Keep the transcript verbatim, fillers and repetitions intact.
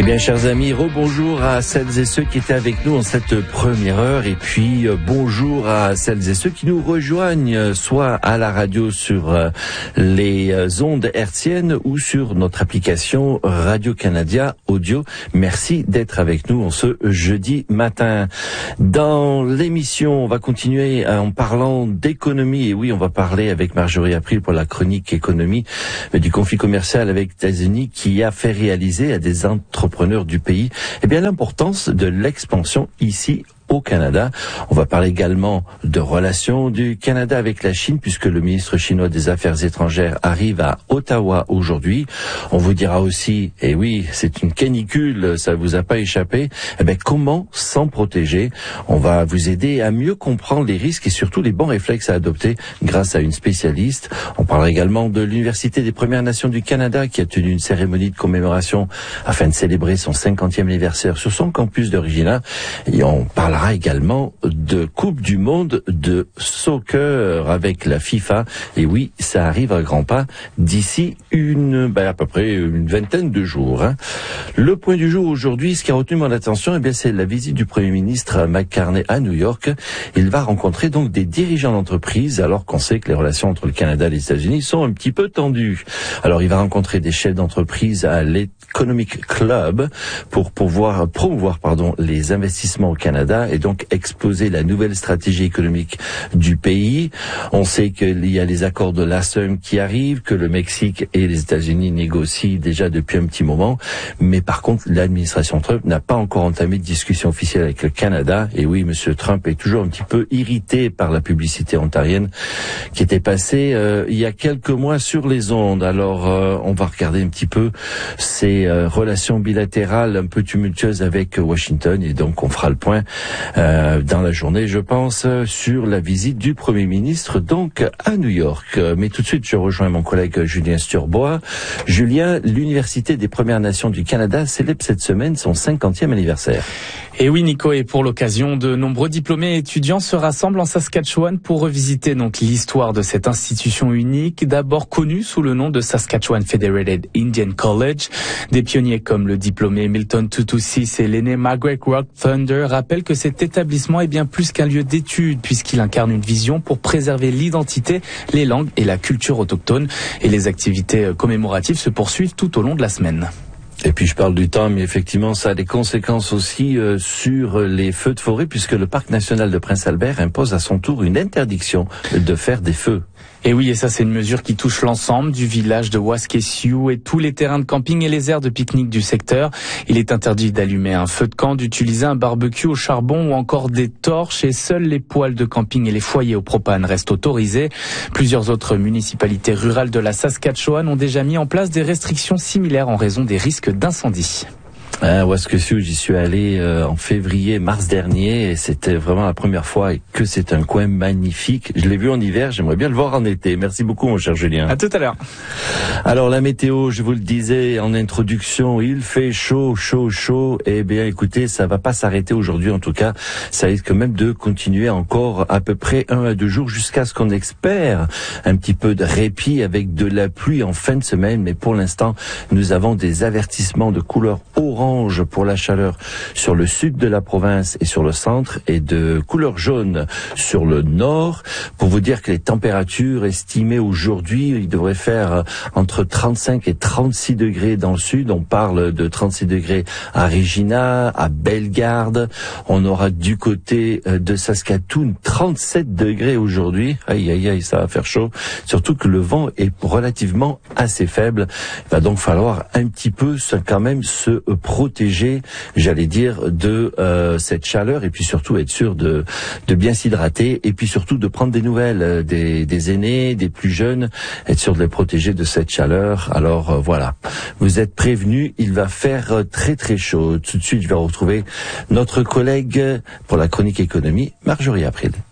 Eh bien, chers amis, rebonjour à celles et ceux qui étaient avec nous en cette première heure, et puis euh, bonjour à celles et ceux qui nous rejoignent, euh, soit à la radio sur euh, les euh, ondes hertziennes ou sur notre application Radio-Canada Audio. Merci d'être avec nous en ce jeudi matin. Dans l'émission, on va continuer en parlant d'économie, et oui, on va parler avec Marjorie April pour la chronique économie euh, du conflit commercial avec les États-Unis qui a fait réaliser à des entrepreneurs du pays, eh bien l'importance de l'expansion ici au Canada. On va parler également de relations du Canada avec la Chine, puisque le ministre chinois des Affaires étrangères arrive à Ottawa aujourd'hui. On vous dira aussi, et oui, c'est une canicule, ça vous a pas échappé, eh bien comment s'en protéger. On va vous aider à mieux comprendre les risques et surtout les bons réflexes à adopter grâce à une spécialiste. On parlera également de l'Université des Premières Nations du Canada qui a tenu une cérémonie de commémoration afin de célébrer son cinquantième anniversaire sur son campus de Regina. Et on parlera également de Coupe du Monde de soccer avec la FIFA. Et oui, ça arrive à grands pas d'ici une, ben à peu près une vingtaine de jours. Hein. Le point du jour aujourd'hui, ce qui a retenu mon attention, eh bien, c'est la visite du Premier ministre McCartney à New York. Il va rencontrer donc des dirigeants d'entreprise, alors qu'on sait que les relations entre le Canada et les États-Unis sont un petit peu tendues. Alors, il va rencontrer des chefs d'entreprise à l'Economic Club pour pouvoir promouvoir, pardon, les investissements au Canada et donc exposer la nouvelle stratégie économique du pays. On sait qu'il y a les accords de l'A S E M qui arrivent, que le Mexique et les États-Unis négocient déjà depuis un petit moment. Mais par contre, l'administration Trump n'a pas encore entamé de discussion officielle avec le Canada. Et oui, Monsieur Trump est toujours un petit peu irrité par la publicité ontarienne qui était passée euh, il y a quelques mois sur les ondes. Alors, euh, on va regarder un petit peu ces euh, relations bilatérales un peu tumultueuses avec Washington. Et donc, on fera le point Euh, dans la journée, je pense, sur la visite du Premier ministre, donc, à New York. Mais tout de suite, je rejoins mon collègue Julien Sturbois. Julien, l'Université des Premières Nations du Canada célèbre cette semaine son cinquantième anniversaire. Et oui, Nico, et pour l'occasion, de nombreux diplômés et étudiants se rassemblent en Saskatchewan pour revisiter donc l'histoire de cette institution unique, d'abord connue sous le nom de Saskatchewan Federated Indian College. Des pionniers comme le diplômé Milton Tutusis et l'aîné Margaret Rock Thunder rappellent que cet établissement est bien plus qu'un lieu d'études, puisqu'il incarne une vision pour préserver l'identité, les langues et la culture autochtone. Et les activités commémoratives se poursuivent tout au long de la semaine. Et puis je parle du temps, mais effectivement, ça a des conséquences aussi euh, sur les feux de forêt, puisque le parc national de Prince-Albert impose à son tour une interdiction de faire des feux. Et oui, et ça c'est une mesure qui touche l'ensemble du village de Waskesiu et tous les terrains de camping et les aires de pique-nique du secteur. Il est interdit d'allumer un feu de camp, d'utiliser un barbecue au charbon ou encore des torches, et seuls les poêles de camping et les foyers au propane restent autorisés. Plusieurs autres municipalités rurales de la Saskatchewan ont déjà mis en place des restrictions similaires en raison des risques d'incendie. Hein, Waskesiu, j'y suis allé euh, en février, mars dernier, et c'était vraiment la première fois et que c'est un coin magnifique. Je l'ai vu en hiver, j'aimerais bien le voir en été. Merci beaucoup, mon cher Julien. À tout à l'heure. Alors, la météo, je vous le disais en introduction, il fait chaud, chaud, chaud. Eh bien, écoutez, ça va pas s'arrêter aujourd'hui, en tout cas. Ça risque même de continuer encore à peu près un à deux jours jusqu'à ce qu'on espère un petit peu de répit avec de la pluie en fin de semaine. Mais pour l'instant, nous avons des avertissements de couleur orange pour la chaleur sur le sud de la province et sur le centre, et de couleur jaune sur le nord, pour vous dire que les températures estimées aujourd'hui, il devrait faire entre trente-cinq et trente-six degrés dans le sud. On parle de trente-six degrés à Regina, à Bellegarde. On aura du côté de Saskatoon trente-sept degrés aujourd'hui. Aïe, aïe, aïe, ça va faire chaud. Surtout que le vent est relativement assez faible. Il va donc falloir un petit peu quand même se protéger, j'allais dire, de euh, cette chaleur, et puis surtout être sûr de, de bien s'hydrater, et puis surtout de prendre des nouvelles des, des aînés, des plus jeunes, être sûr de les protéger de cette chaleur. Alors euh, voilà, vous êtes prévenus, il va faire très très chaud. Tout de suite, je vais retrouver notre collègue pour la chronique économie, Marjorie April.